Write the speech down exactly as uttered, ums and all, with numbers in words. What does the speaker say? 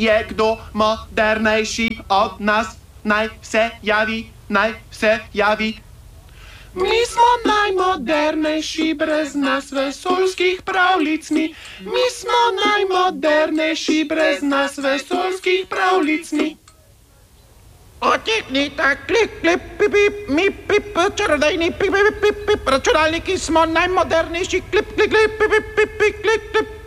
je kdo modernejši od nas, naj se javi, naj se javi. Mi smo najmodernejši, brez nas vesoljskih pravljic ni. Mi smo najmodernejši, brez nas vesoljskih pravljic ni. Otekni ta klik, klip, pip, pip, mi, pip, čarodejni, pip, pip, pip, pip, računalniki smo najmodernejši, klip, klik, klip, pip, pip, pip, klik, klip.